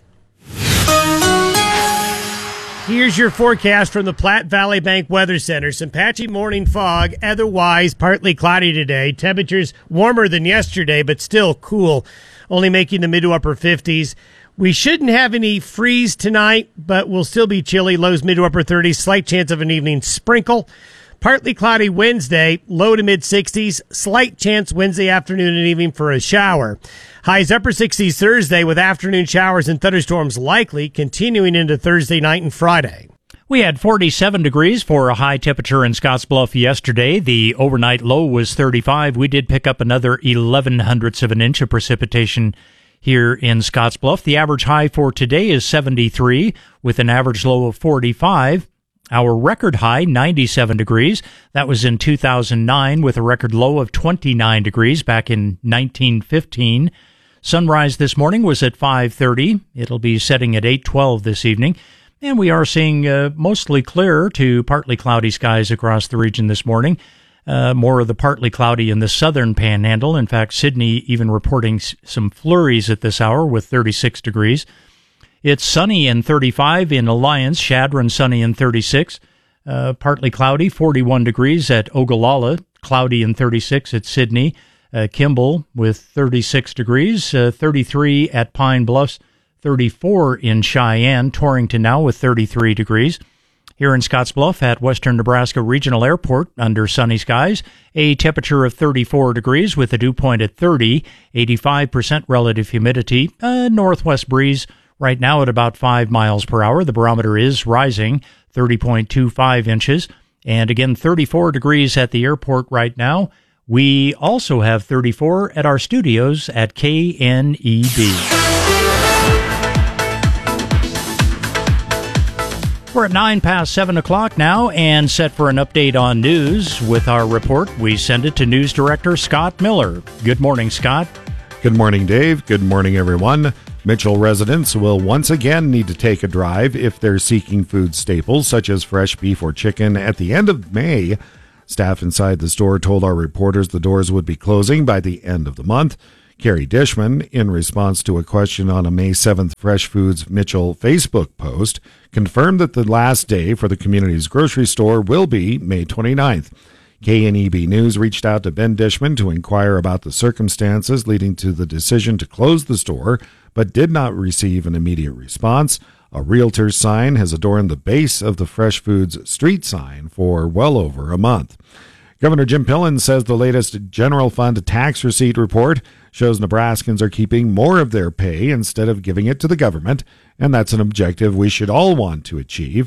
Here's your forecast from the Platte Valley Bank Weather Center. Some patchy morning fog, otherwise partly cloudy today. Temperatures warmer than yesterday, but still cool, only making the mid to upper fifties. We shouldn't have any freeze tonight, but we'll still be chilly. Lows mid to upper thirties. Slight chance of an evening sprinkle. Partly cloudy Wednesday. Low to mid sixties. Slight chance Wednesday afternoon and evening for a shower. Highs upper sixties Thursday with afternoon showers and thunderstorms likely continuing into Thursday night and Friday. We had forty-seven degrees for a high temperature in Scottsbluff yesterday. The overnight low was thirty-five. We did pick up another eleven hundredths of an inch of precipitation here in Scottsbluff. The average high for today is seventy-three with an average low of forty-five. Our record high, ninety-seven degrees. That was in two thousand nine with a record low of twenty-nine degrees back in nineteen fifteen. Sunrise this morning was at five thirty. It'll be setting at eight twelve this evening. And we are seeing uh, mostly clear to partly cloudy skies across the region this morning. Uh, more of the partly cloudy in the southern Panhandle. In fact, Sydney even reporting s- some flurries at this hour with thirty-six degrees. It's sunny and thirty-five in Alliance, Chadron sunny and thirty-six. Uh, partly cloudy, forty-one degrees at Ogallala, cloudy and thirty-six at Sydney. Uh, Kimball with thirty-six degrees, uh, thirty-three at Pine Bluffs, thirty-four in Cheyenne, Torrington now with thirty-three degrees. Here in Scottsbluff at Western Nebraska Regional Airport, under sunny skies, a temperature of thirty-four degrees with a dew point at thirty, eighty-five percent relative humidity, a northwest breeze right now at about five miles per hour. The barometer is rising, thirty point two five inches, and again, thirty-four degrees at the airport right now. We also have thirty-four at our studios at K N E B. We're at nine past seven o'clock now and set for an update on news. With our report, we send it to News Director Scott Miller. Good morning, Scott. Good morning, Dave. Good morning, everyone. Mitchell residents will once again need to take a drive if they're seeking food staples such as fresh beef or chicken at the end of May. Staff inside the store told our reporters the doors would be closing by the end of the month. Carrie Dishman, in response to a question on a May seventh Fresh Foods Mitchell Facebook post, confirmed that the last day for the community's grocery store will be May twenty-ninth. K N E B News reached out to Ben Dishman to inquire about the circumstances leading to the decision to close the store, but did not receive an immediate response. A realtor's sign has adorned the base of the Fresh Foods street sign for well over a month. Governor Jim Pillen says the latest general fund tax receipt report shows Nebraskans are keeping more of their pay instead of giving it to the government, and that's an objective we should all want to achieve.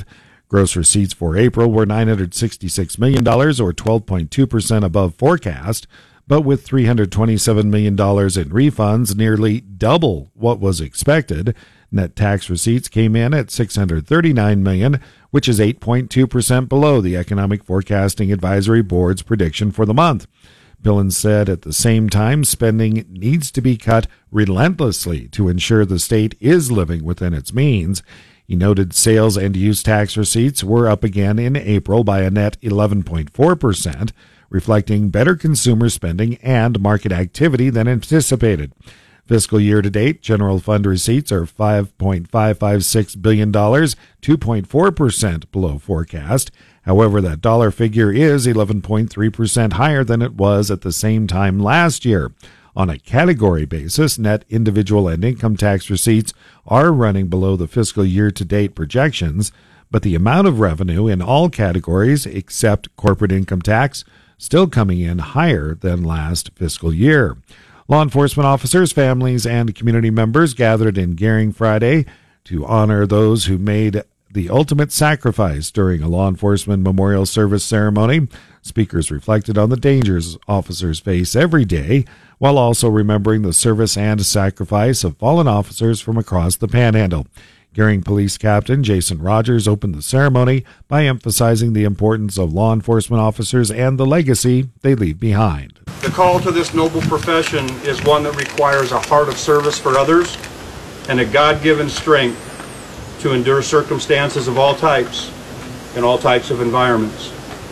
Gross receipts for April were nine hundred sixty-six million dollars, or twelve point two percent above forecast, but with three hundred twenty-seven million dollars in refunds, nearly double what was expected. Net tax receipts came in at six hundred thirty-nine million dollars, which is eight point two percent below the Economic Forecasting Advisory Board's prediction for the month. Billins said at the same time spending needs to be cut relentlessly to ensure the state is living within its means. He noted sales and use tax receipts were up again in April by a net eleven point four percent, reflecting better consumer spending and market activity than anticipated. Fiscal year-to-date, general fund receipts are five point five five six billion dollars, two point four percent below forecast. However, that dollar figure is eleven point three percent higher than it was at the same time last year. On a category basis, net individual and income tax receipts are running below the fiscal year-to-date projections, but the amount of revenue in all categories except corporate income tax still coming in higher than last fiscal year. Law enforcement officers, families, and community members gathered in Gering Friday to honor those who made the ultimate sacrifice during a law enforcement memorial service ceremony. Speakers reflected on the dangers officers face every day, while also remembering the service and sacrifice of fallen officers from across the Panhandle. Gering Police Captain Jason Rogers opened the ceremony by emphasizing the importance of law enforcement officers and the legacy they leave behind. The call to this noble profession is one that requires a heart of service for others and a God-given strength to endure circumstances of all types in all types of environments.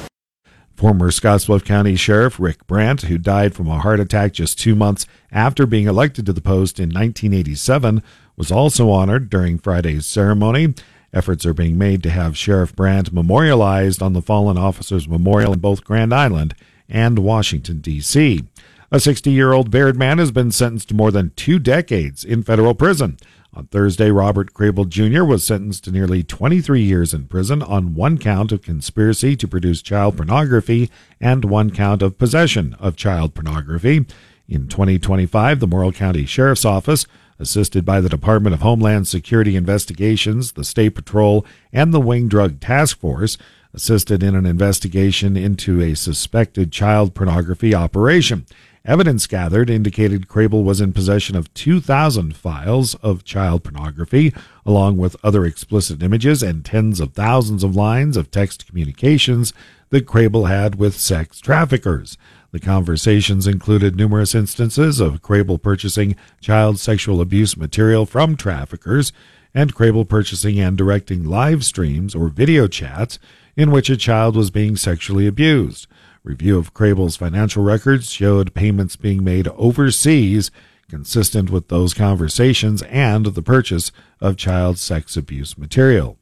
Former Scottsbluff County Sheriff Rick Brandt, who died from a heart attack just two months after being elected to the post in nineteen eighty-seven, was also honored during Friday's ceremony. Efforts are being made to have Sheriff Brandt memorialized on the Fallen Officers Memorial in both Grand Island and Washington, D C A sixty-year-old Baird man has been sentenced to more than two decades in federal prison. On Thursday, Robert Crable Junior was sentenced to nearly twenty-three years in prison on one count of conspiracy to produce child pornography and one count of possession of child pornography. In twenty twenty-five, the Morrill County Sheriff's Office, assisted by the Department of Homeland Security Investigations, the State Patrol, and the Wing Drug Task Force, assisted in an investigation into a suspected child pornography operation. Evidence gathered indicated Crable was in possession of two thousand files of child pornography, along with other explicit images and tens of thousands of lines of text communications that Crable had with sex traffickers. The conversations included numerous instances of Crable purchasing child sexual abuse material from traffickers, and Crable purchasing and directing live streams or video chats in which a child was being sexually abused. Review of Crable's financial records showed payments being made overseas consistent with those conversations and the purchase of child sex abuse material.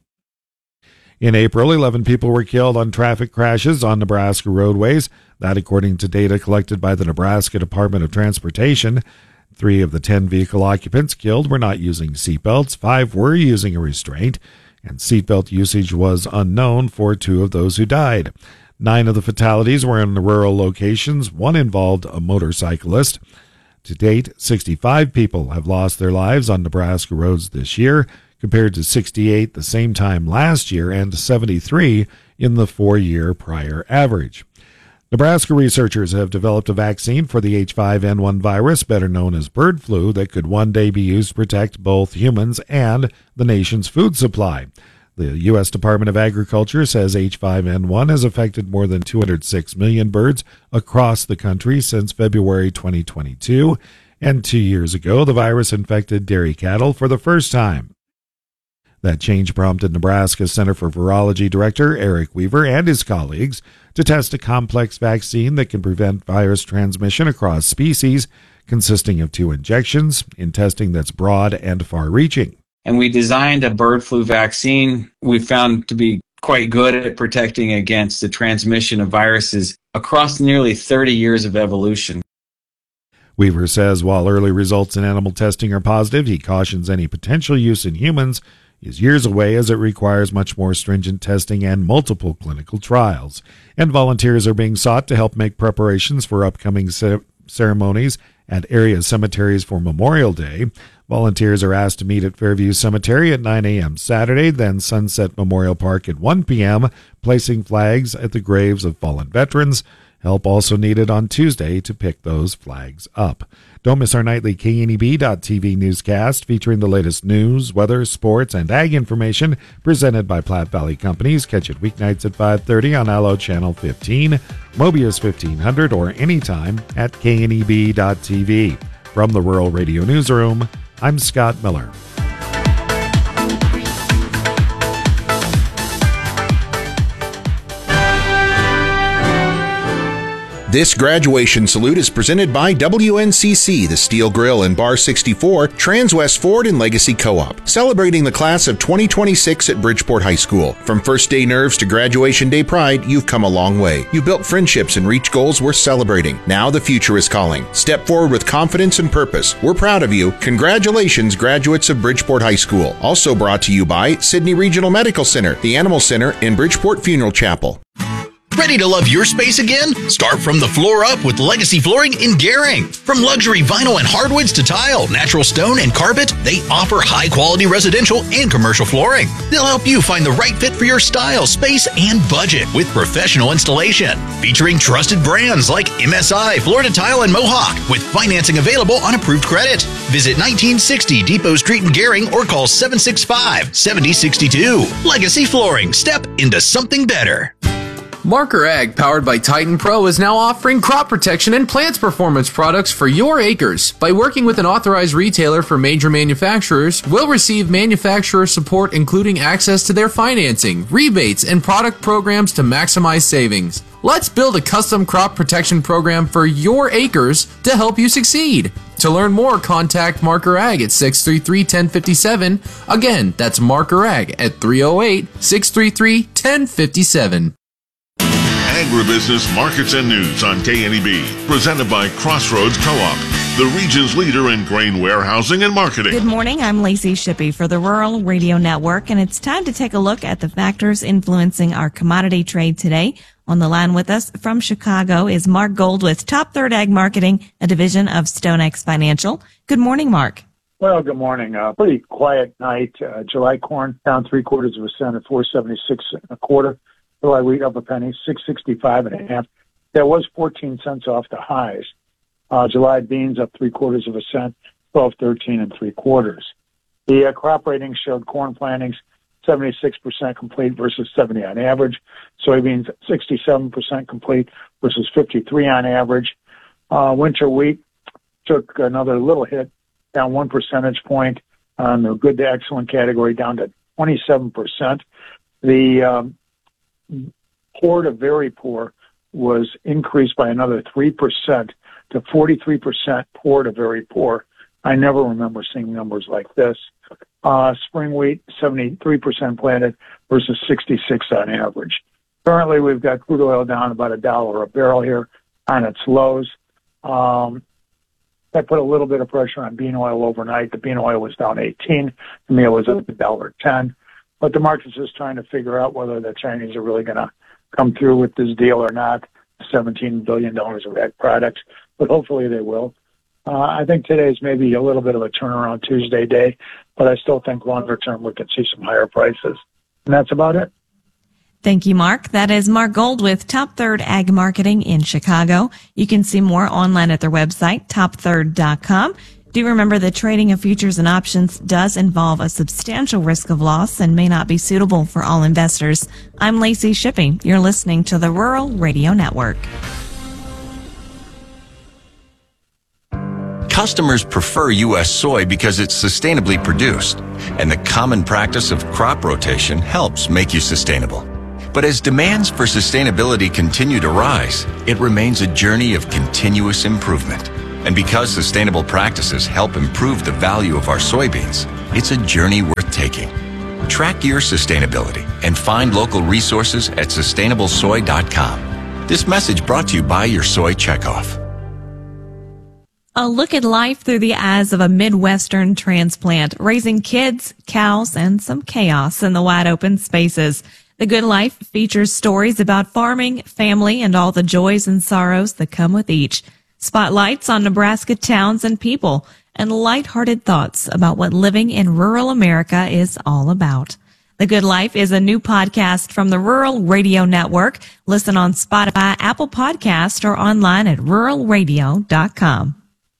In April, eleven people were killed on traffic crashes on Nebraska roadways. That according to data collected by the Nebraska Department of Transportation. Three of the ten vehicle occupants killed were not using seatbelts. Five were using a restraint, and seatbelt usage was unknown for two of those who died. Nine of the fatalities were in the rural locations. One involved a motorcyclist. To date, sixty-five people have lost their lives on Nebraska roads this year, compared to sixty-eight the same time last year and seventy-three in the four-year prior average. Nebraska researchers have developed a vaccine for the H five N one virus, better known as bird flu, that could one day be used to protect both humans and the nation's food supply. The U S Department of Agriculture says H five N one has affected more than two hundred six million birds across the country since February twenty twenty-two, and two years ago the virus infected dairy cattle for the first time. That change prompted Nebraska Center for Virology Director Eric Weaver and his colleagues to test a complex vaccine that can prevent virus transmission across species, consisting of two injections, in testing that's broad and far-reaching. And we designed a bird flu vaccine we found to be quite good at protecting against the transmission of viruses across nearly thirty years of evolution. Weaver says while early results in animal testing are positive, he cautions any potential use in humans is years away as it requires much more stringent testing and multiple clinical trials. And volunteers are being sought to help make preparations for upcoming ce- ceremonies at area cemeteries for Memorial Day. Volunteers are asked to meet at Fairview Cemetery at nine a.m. Saturday, then Sunset Memorial Park at one p.m., placing flags at the graves of fallen veterans. Help also needed on Tuesday to pick those flags up. Don't miss our nightly K N E B dot T V newscast featuring the latest news, weather, sports, and ag information presented by Platte Valley Companies. Catch it weeknights at five thirty on Allo Channel fifteen, Mobius fifteen hundred, or anytime at K N E B dot T V. From the Rural Radio Newsroom, I'm Scott Miller. This graduation salute is presented by W N C C, the Steel Grill and Bar sixty-four, Transwest Ford and Legacy Co-op, celebrating the class of twenty twenty-six at Bridgeport High School. From first day nerves to graduation day pride, you've come a long way. You've built friendships and reached goals worth celebrating. Now the future is calling. Step forward with confidence and purpose. We're proud of you. Congratulations, graduates of Bridgeport High School. Also brought to you by Sydney Regional Medical Center, the Animal Center, and Bridgeport Funeral Chapel. Ready to love your space again? Start from the floor up with Legacy Flooring in Gering. From luxury vinyl and hardwoods to tile, natural stone, and carpet, they offer high-quality residential and commercial flooring. They'll help you find the right fit for your style, space, and budget with professional installation. Featuring trusted brands like M S I, Florida Tile, and Mohawk, with financing available on approved credit. Visit nineteen sixty Depot Street in Gering or call seven six five, seven zero six two. Legacy Flooring. Step into something better. Marker Ag, powered by Titan Pro, is now offering crop protection and plants performance products for your acres. By working with an authorized retailer for major manufacturers, we'll receive manufacturer support, including access to their financing, rebates, and product programs to maximize savings. Let's build a custom crop protection program for your acres to help you succeed. To learn more, contact Marker Ag at six three three, one zero five seven. Again, that's Marker Ag at three oh eight, six three three, one zero five seven. Agribusiness Markets and News on K N E B, presented by Crossroads Co-op, the region's leader in grain warehousing and marketing. Good morning, I'm Lacey Shippey for the Rural Radio Network, and it's time to take a look at the factors influencing our commodity trade today. On the line with us from Chicago is Mark Gold with Top Third Ag Marketing, a division of StoneX Financial. Good morning, Mark. Well, good morning. Uh, pretty quiet night. Uh, July corn down three quarters of a cent at four seventy-six and a quarter. July wheat up a penny, six sixty-five and a half. That was fourteen cents off the highs. Uh, July beans up three quarters of a cent, twelve thirteen and three quarters. The uh, crop ratings showed corn plantings seventy-six percent complete versus seventy on average. Soybeans sixty-seven percent complete versus fifty-three on average. Uh, winter wheat took another little hit, down one percentage point on the good to excellent category, down to twenty-seven percent. The um, poor to very poor was increased by another three percent to forty-three percent poor to very poor. I never remember seeing numbers like this. Uh, spring wheat, seventy-three percent planted versus sixty-six on average. Currently, we've got crude oil down about a dollar a barrel here on its lows. Um, that put a little bit of pressure on bean oil overnight. The bean oil was down eighteen. The meal was up a dollar ten. But the market's just trying to figure out whether the Chinese are really going to come through with this deal or not, seventeen billion dollars of ag products, but hopefully they will. Uh, I think today is maybe a little bit of a turnaround Tuesday day, but I still think longer term we can see some higher prices. And that's about it. Thank you, Mark. That is Mark Gold with Top Third Ag Marketing in Chicago. You can see more online at their website, top third dot com. Do remember that trading of futures and options does involve a substantial risk of loss and may not be suitable for all investors. I'm Lacey Shippey. You're listening to the Rural Radio Network. Customers prefer U S soy because it's sustainably produced, and the common practice of crop rotation helps make you sustainable. But as demands for sustainability continue to rise, it remains a journey of continuous improvement. And because sustainable practices help improve the value of our soybeans, it's a journey worth taking. Track your sustainability and find local resources at sustainable soy dot com. This message brought to you by your Soy Checkoff. A look at life through the eyes of a Midwestern transplant, raising kids, cows, and some chaos in the wide open spaces. The Good Life features stories about farming, family, and all the joys and sorrows that come with each. Spotlights on Nebraska towns and people. and lighthearted thoughts about what living in rural America is all about. The Good Life is a new podcast from the Rural Radio Network. Listen on Spotify, Apple Podcast, or online at rural radio dot com.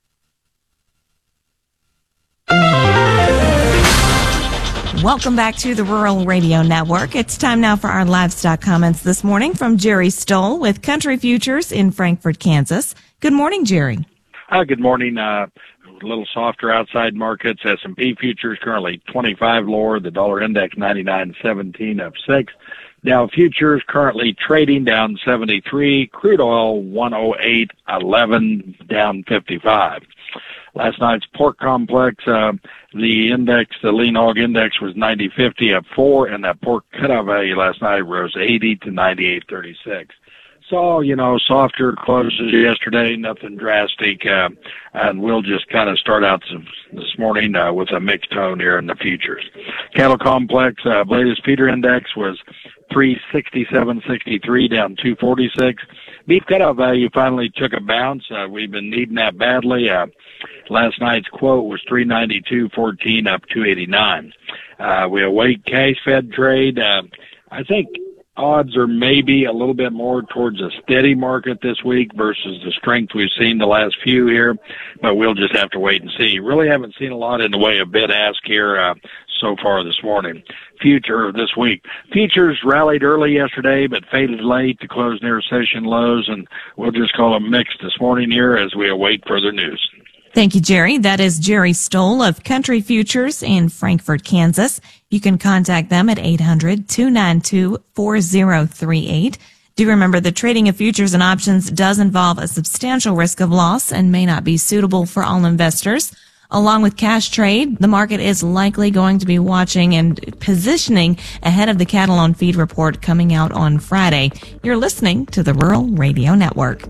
Welcome back to the Rural Radio Network. It's time now for our livestock comments this morning from Jerry Stoll with Country Futures in Frankfort, Kansas. Good morning, Jerry. Hi, good morning. Uh, a little softer outside markets. S and P futures currently twenty-five lower. The dollar index ninety-nine seventeen up six. Dow futures currently trading down seventy-three. Crude oil one oh eight eleven down fifty-five. Last night's pork complex, uh, the index, the lean hog index was ninety fifty up four, and that pork cutout value last night rose eighty to ninety-eight thirty-six. So, you know, softer closes yesterday, nothing drastic, uh, and we'll just kind of start out some, this morning uh, with a mixed tone here in the futures. Cattle complex, uh, latest feeder index was three sixty-seven sixty-three down two forty-six. Beef cutout value finally took a bounce. Uh, we've been needing that badly. Uh, last night's quote was three ninety-two fourteen up two eighty-nine. Uh, we await cash fed trade. Uh, I think odds are maybe a little bit more towards a steady market this week versus the strength we've seen the last few here, but we'll just have to wait and see. Really haven't seen a lot in the way of bid ask here uh, so far this morning. Future this week. Futures rallied early yesterday but faded late to close near session lows, and we'll just call them mixed this morning here as we await further news. Thank you, Jerry. That is Jerry Stoll of Country Futures in Frankfort, Kansas. You can contact them at eight hundred two nine two four zero three eight. Do remember the trading of futures and options does involve a substantial risk of loss and may not be suitable for all investors. Along with cash trade, the market is likely going to be watching and positioning ahead of the cattle on feed report coming out on Friday. You're listening to the Rural Radio Network.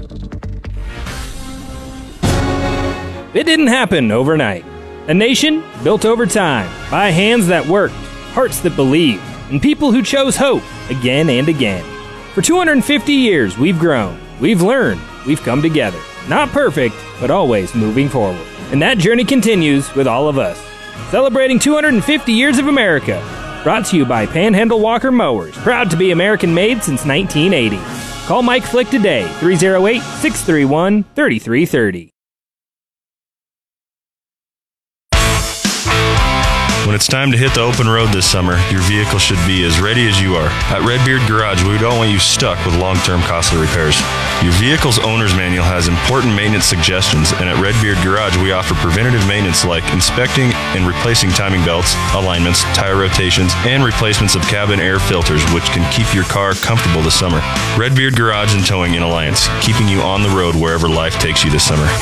It didn't happen overnight. A nation built over time by hands that worked, hearts that believed, and people who chose hope again and again. For two hundred fifty years, we've grown, we've learned, we've come together. Not perfect, but always moving forward. And that journey continues with all of us. Celebrating two hundred fifty years of America. Brought to you by Panhandle Walker Mowers, proud to be American-made since nineteen eighty. Call Mike Flick today, three oh eight, six three one, three three three oh. When it's time to hit the open road this summer, your vehicle should be as ready as you are. At Redbeard Garage, we don't want you stuck with long-term costly repairs. Your vehicle's owner's manual has important maintenance suggestions, and at Redbeard Garage, we offer preventative maintenance like inspecting and replacing timing belts, alignments, tire rotations, and replacements of cabin air filters, which can keep your car comfortable this summer. Redbeard Garage and Towing in Alliance, keeping you on the road wherever life takes you this summer.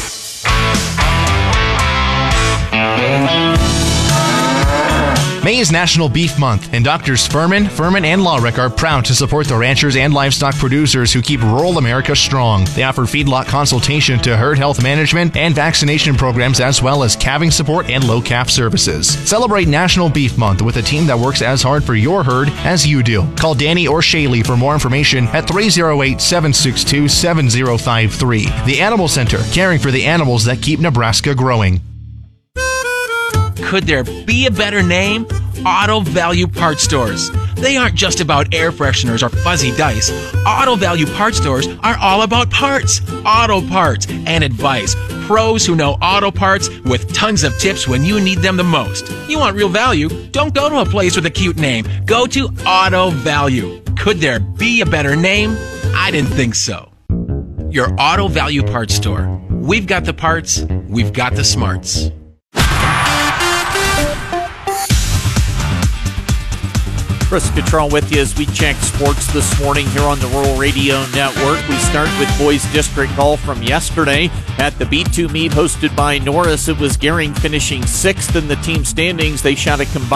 May is National Beef Month, and Doctors Furman, Furman, and Lawrick are proud to support the ranchers and livestock producers who keep rural America strong. They offer feedlot consultation to herd health management and vaccination programs, as well as calving support and low-calf services. Celebrate National Beef Month with a team that works as hard for your herd as you do. Call Danny or Shaylee for more information at three oh eight, seven six two, seven oh five three. The Animal Center, caring for the animals that keep Nebraska growing. Could there be a better name? Auto Value Parts Stores. They aren't just about air fresheners or fuzzy dice. Auto Value Parts Stores are all about parts, auto parts, and advice. Pros who know auto parts with tons of tips when you need them the most. You want real value? Don't go to a place with a cute name. Go to Auto Value. Could there be a better name? I didn't think so. Your Auto Value Parts Store. We've got the parts, we've got the smarts. Chris Cottrell with you as we check sports this morning here on the Rural Radio Network. We start with boys district golf from yesterday at the B two meet hosted by Norris. It was Gering finishing sixth in the team standings. They shot a combined